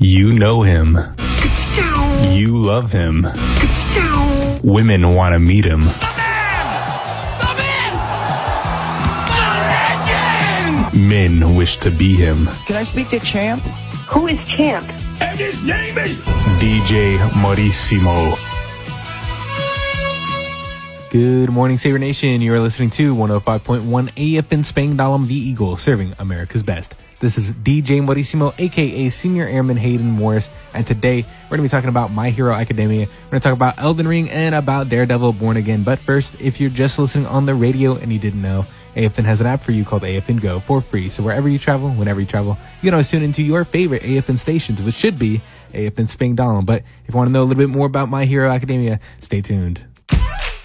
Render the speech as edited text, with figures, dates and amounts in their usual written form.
You know him. You love him. Women want to meet him. Men wish to be him. Can I speak to Champ? Who is Champ? And his name is DJ Maurissimo. Good morning, Saber Nation. You are listening to 105.1 AFN Spangdahlem, the Eagle, serving America's best. This is DJ Maurissimo, a.k.a. Senior Airman Hayden Morris, and today we're going to be talking about My Hero Academia. We're going to talk about Elden Ring and about Daredevil Born Again. But first, if you're just listening on the radio and you didn't know, AFN has an app for you called AFN Go for free. So wherever you travel, whenever you travel, you can always tune into your favorite AFN stations, which should be AFN Spangdahlem. But if you want to know a little bit more about My Hero Academia, stay tuned.